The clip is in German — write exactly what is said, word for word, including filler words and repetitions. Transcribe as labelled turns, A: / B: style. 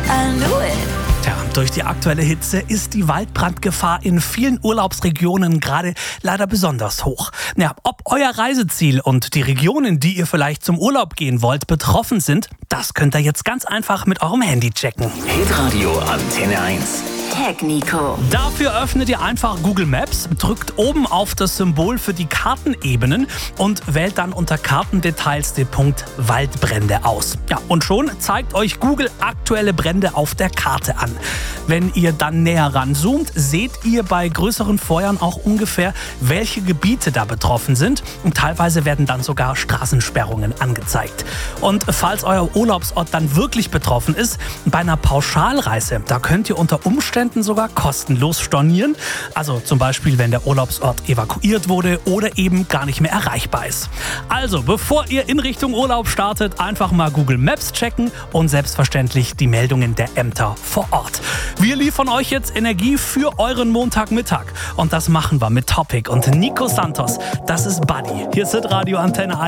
A: I knew it.
B: Tja, durch die aktuelle Hitze ist die Waldbrandgefahr in vielen Urlaubsregionen gerade leider besonders hoch. Ja, ob euer Reiseziel und die Regionen, die ihr vielleicht zum Urlaub gehen wollt, betroffen sind, das könnt ihr jetzt ganz einfach mit eurem Handy checken.
C: Hitradio Antenne eins.
A: Tag Nico.
B: Dafür öffnet ihr einfach Google Maps, drückt oben auf das Symbol für die Kartenebenen und wählt dann unter Kartendetails den Punkt Waldbrände aus. Ja, und schon zeigt euch Google aktuelle Brände auf der Karte an. Wenn ihr dann näher ranzoomt, seht ihr bei größeren Feuern auch ungefähr, welche Gebiete da betroffen sind. Und teilweise werden dann sogar Straßensperrungen angezeigt. Und falls euer Urlaubsort dann wirklich betroffen ist, bei einer Pauschalreise, da könnt ihr unter Umständen sogar kostenlos stornieren. Also zum Beispiel, wenn der Urlaubsort evakuiert wurde oder eben gar nicht mehr erreichbar ist. Also, bevor ihr in Richtung Urlaub startet, einfach mal Google Maps checken und selbstverständlich die Meldungen der Ämter vor Ort. Wir liefern euch jetzt Energie für euren Montagmittag. Und das machen wir mit Topic und Nico Santos. Das ist Buddy. Hier ist Radio Antenne eins.